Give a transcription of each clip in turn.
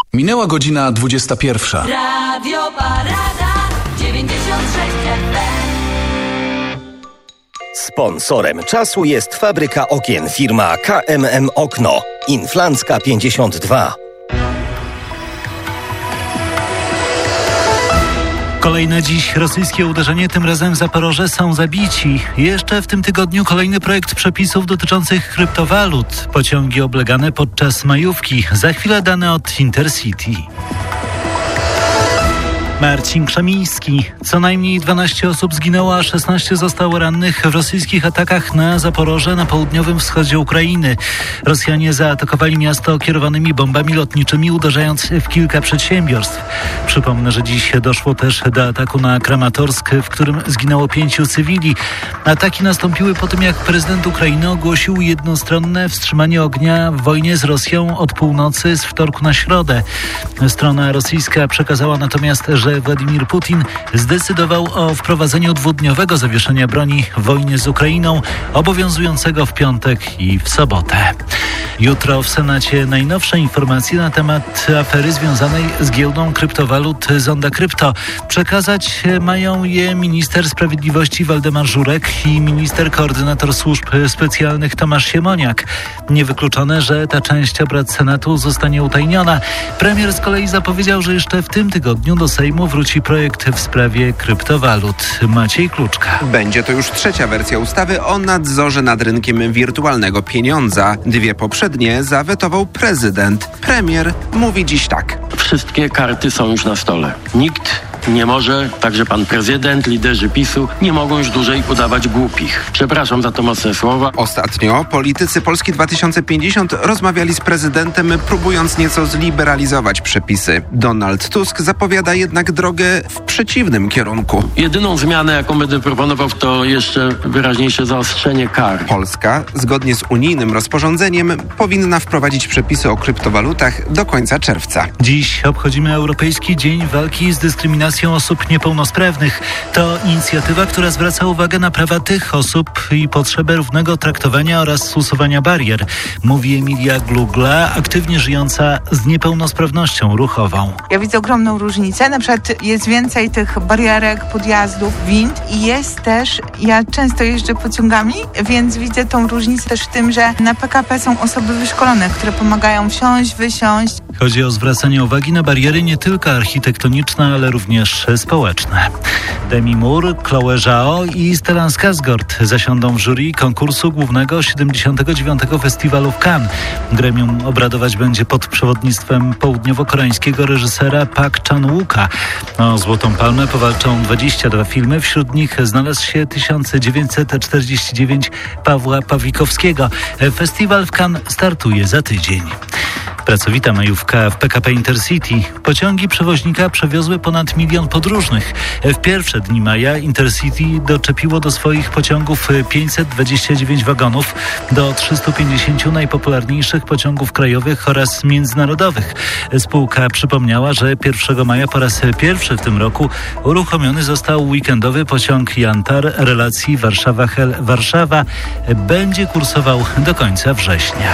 Minęła godzina 21. Radio Parada 96 FM. Sponsorem czasu jest fabryka okien firma KMM Okno. Inflancka 52. Kolejne dziś rosyjskie uderzenie, tym razem w Zaporoże, są zabici. Jeszcze w tym tygodniu kolejny projekt przepisów dotyczących kryptowalut. Pociągi oblegane podczas majówki. Za chwilę dane od Intercity. Marcin Krzemiński. Co najmniej 12 osób zginęło, a 16 zostało rannych w rosyjskich atakach na Zaporoże na południowym wschodzie Ukrainy. Rosjanie zaatakowali miasto kierowanymi bombami lotniczymi, uderzając w kilka przedsiębiorstw. Przypomnę, że dziś doszło też do ataku na Kramatorsk, w którym zginęło 5 cywili. Ataki nastąpiły po tym, jak prezydent Ukrainy ogłosił jednostronne wstrzymanie ognia w wojnie z Rosją od północy z wtorku na środę. Strona rosyjska przekazała natomiast, że Władimir Putin zdecydował o wprowadzeniu dwudniowego zawieszenia broni w wojnie z Ukrainą, obowiązującego w piątek i w sobotę. Jutro w Senacie najnowsze informacje na temat afery związanej z giełdą kryptowalut Zonda Krypto. Przekazać mają je minister sprawiedliwości Waldemar Żurek i minister koordynator służb specjalnych Tomasz Siemoniak. Niewykluczone, że ta część obrad Senatu zostanie utajniona. Premier z kolei zapowiedział, że jeszcze w tym tygodniu do Sejmu wróci projekt w sprawie kryptowalut. Maciej Kluczka. Będzie to już trzecia wersja ustawy o nadzorze nad rynkiem wirtualnego pieniądza. 2 poprzednie zawetował prezydent. Premier mówi dziś tak. Wszystkie karty są już na stole. Nikt nie może, także pan prezydent, liderzy PiS-u nie mogą już dłużej udawać głupich. Przepraszam za to mocne słowa. Ostatnio politycy Polski 2050 rozmawiali z prezydentem, próbując nieco zliberalizować przepisy. Donald Tusk zapowiada jednak drogę w przeciwnym kierunku. Jedyną zmianę, jaką będę proponował, to jeszcze wyraźniejsze zaostrzenie kar. Polska, zgodnie z unijnym rozporządzeniem, powinna wprowadzić przepisy o kryptowalutach do końca czerwca. Dziś obchodzimy Europejski Dzień Walki z Dyskryminacją osób niepełnosprawnych. To inicjatywa, która zwraca uwagę na prawa tych osób i potrzebę równego traktowania oraz usuwania barier, mówi Emilia Glugla, aktywnie żyjąca z niepełnosprawnością ruchową. Ja widzę ogromną różnicę. Na przykład jest więcej tych barierek, podjazdów, wind i jest też, ja często jeżdżę pociągami, więc widzę tą różnicę też w tym, że na PKP są osoby wyszkolone, które pomagają wsiąść, wysiąść. Chodzi o zwracanie uwagi na bariery nie tylko architektoniczne, ale również społeczne. Demi Moore, Chloe Zhao i Stellan Skarsgård zasiądą w jury konkursu głównego 79. Festiwalu w Cannes. Gremium obradować będzie pod przewodnictwem południowo-koreańskiego reżysera Park Chan-wooka. O Złotą Palmę powalczą 22 filmy, wśród nich znalazł się 1949 Pawła Pawlikowskiego. Festiwal w Cannes startuje za tydzień. Pracowita majówka w PKP Intercity. Pociągi przewoźnika przewiozły ponad 1 milion podróżnych. W pierwsze dni maja Intercity doczepiło do swoich pociągów 529 wagonów do 350 najpopularniejszych pociągów krajowych oraz międzynarodowych. Spółka przypomniała, że 1 maja po raz pierwszy w tym roku uruchomiony został weekendowy pociąg Jantar relacji Warszawa-Hel-Warszawa. Będzie kursował do końca września.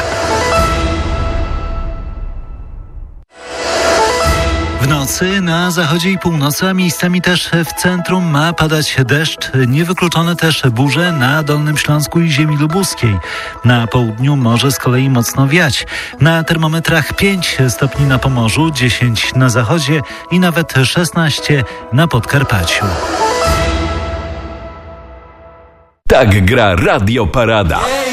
W nocy na zachodzie i północy, a miejscami też w centrum ma padać deszcz. Niewykluczone też burze na Dolnym Śląsku i ziemi lubuskiej. Na południu może z kolei mocno wiać. Na termometrach 5 stopni na Pomorzu, 10 na zachodzie i nawet 16 na Podkarpaciu. Tak gra Radio Parada.